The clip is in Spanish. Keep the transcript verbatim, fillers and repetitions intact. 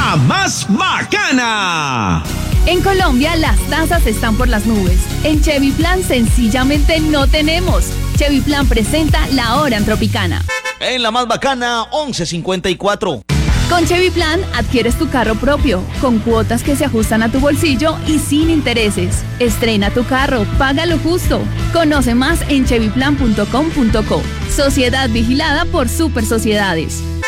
la más bacana. En Colombia las tasas están por las nubes. En Chevy Plan sencillamente no tenemos. Chevy Plan presenta La Hora en Tropicana. En la más bacana, once cincuenta y cuatro. Con Chevy Plan adquieres tu carro propio, con cuotas que se ajustan a tu bolsillo y sin intereses. Estrena tu carro, paga lo justo. Conoce más en chevy plan punto com punto co. Sociedad vigilada por Super Sociedades.